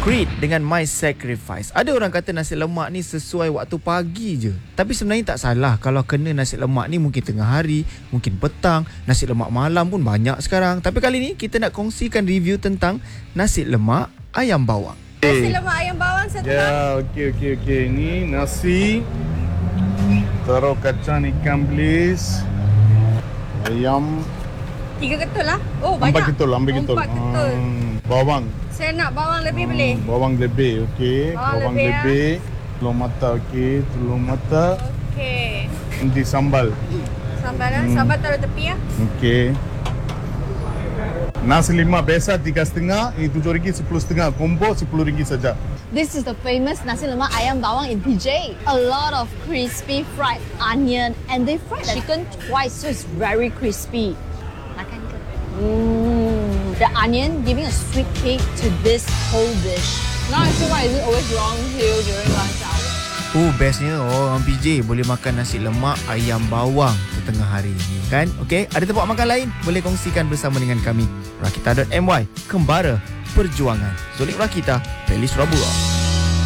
Creed dengan My Sacrifice. Ada orang kata nasi lemak ni sesuai waktu pagi je. Tapi sebenarnya tak salah. Kalau kena nasi lemak ni mungkin tengah hari, mungkin petang. Nasi lemak malam pun banyak sekarang. Tapi kali ni kita nak kongsikan review tentang nasi lemak ayam bawang. Nasi lemak ayam bawang satu. Ya, okey. Ni nasi, taruh kacang ikan bilis, ayam. 3 ketul lah. Oh, banyak. 4 ketul. 4 ketul. Bawang. Saya nak bawang lebih boleh? Bawang lebih, okey. Bawang Bawang lebih, lebih. Telur mata, okey. Telur mata. Okey. Nanti sambal. Sambal lah. Sambal taruh tepi ya. Okey. Nasi lemak biasa 3,5, ini RM7, 10,5. Combo RM10 saja. This is the famous nasi lemak ayam bawang in PJ. A lot of crispy fried onion and they fried the chicken twice, so it's very crispy. Makan ke? The onion giving a sweet kick to this whole dish. Now I see why is it always long queue during lunch hour. Bestnya orang PJ boleh makan nasi lemak ayam bawang setengah hari ni kan? Okey, ada tempat makan lain? Boleh kongsikan bersama dengan kami. Rakita.my, Kembara Perjuangan. Zolik Rakita, Playlist Rabura.